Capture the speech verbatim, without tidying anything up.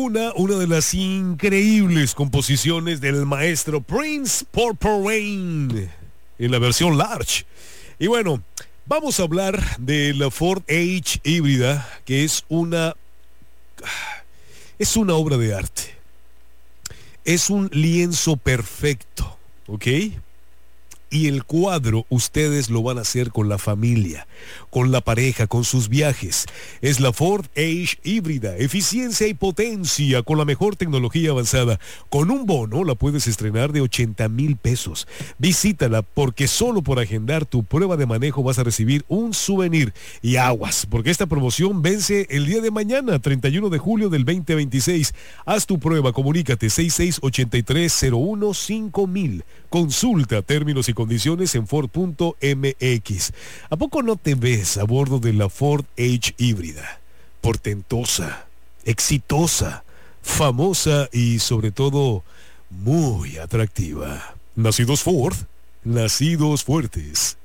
Una, una de las increíbles composiciones del maestro Prince Purple Rain en la versión large. Y bueno, vamos a hablar de la Ford Edge híbrida, que es una es una obra de arte. Es un lienzo perfecto, ¿ok? Y el cuadro ustedes lo van a hacer con la familia, con la pareja, con sus viajes. Es la Ford Edge híbrida, eficiencia y potencia con la mejor tecnología avanzada. Con un bono la puedes estrenar de ochenta mil pesos. Visítala porque solo por agendar tu prueba de manejo vas a recibir un souvenir. Y aguas, porque esta promoción vence el día de mañana, treinta y uno de julio del veinte veintiséis. Haz tu prueba, comunícate seis seis ocho tres cero uno cinco mil. Consulta términos y condiciones en Ford punto M X. ¿A poco no te ves a bordo de la Ford Edge híbrida? Portentosa, exitosa, famosa y sobre todo muy atractiva. Nacidos Ford, nacidos fuertes.